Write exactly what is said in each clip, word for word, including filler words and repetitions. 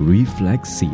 Refleksi.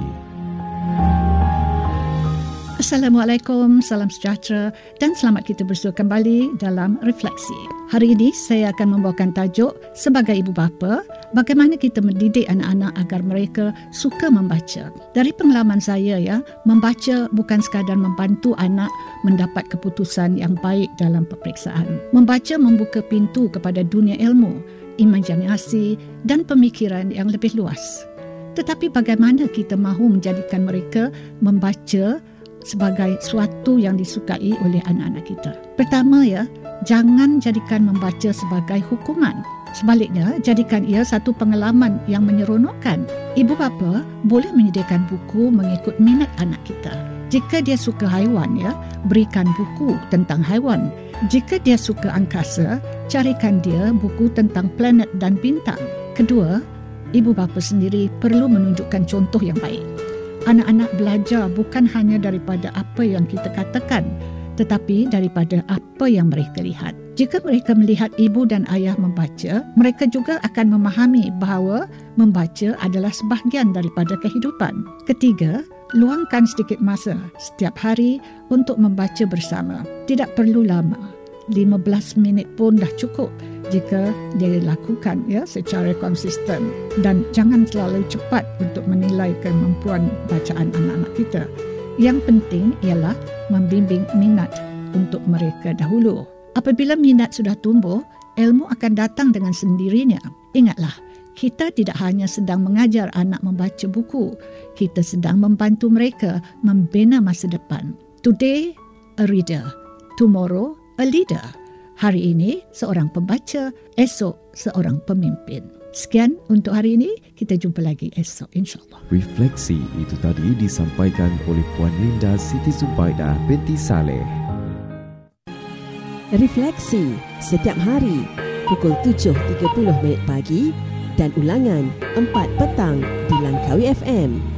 Assalamualaikum, salam sejahtera dan selamat kita bersua kembali dalam Refleksi. Hari ini saya akan membawakan tajuk sebagai ibu bapa, bagaimana kita mendidik anak-anak agar mereka suka membaca. Dari pengalaman saya ya, membaca bukan sekadar membantu anak mendapat keputusan yang baik dalam peperiksaan. Membaca membuka pintu kepada dunia ilmu, imajinasi dan pemikiran yang lebih luas. Tetapi bagaimana kita mahu menjadikan mereka membaca sebagai sesuatu yang disukai oleh anak-anak kita? Pertama ya, jangan jadikan membaca sebagai hukuman. Sebaliknya, jadikan ia satu pengalaman yang menyeronokkan. Ibu bapa boleh menyediakan buku mengikut minat anak kita. Jika dia suka haiwan ya, berikan buku tentang haiwan. Jika dia suka angkasa, carikan dia buku tentang planet dan bintang. Kedua, ibu bapa sendiri perlu menunjukkan contoh yang baik. Anak-anak belajar bukan hanya daripada apa yang kita katakan, tetapi daripada apa yang mereka lihat. Jika mereka melihat ibu dan ayah membaca, mereka juga akan memahami bahawa membaca adalah sebahagian daripada kehidupan. Ketiga, luangkan sedikit masa setiap hari untuk membaca bersama. Tidak perlu lama, lima belas minit pun dah cukup jika dia lakukan ya secara konsisten, dan jangan terlalu cepat untuk menilai kemampuan bacaan anak-anak kita. Yang penting ialah membimbing minat untuk mereka dahulu. Apabila minat sudah tumbuh, ilmu akan datang dengan sendirinya. Ingatlah, kita tidak hanya sedang mengajar anak membaca buku, kita sedang membantu mereka membina masa depan. Today, a reader. Tomorrow, a leader. Hari ini, seorang pembaca. Esok, seorang pemimpin. Sekian untuk hari ini. Kita jumpa lagi esok, insyaAllah. Refleksi itu tadi disampaikan oleh Puan Linda Siti Zubaida binti Saleh. Refleksi setiap hari pukul tujuh tiga puluh minit pagi dan ulangan empat petang di Langkawi F M.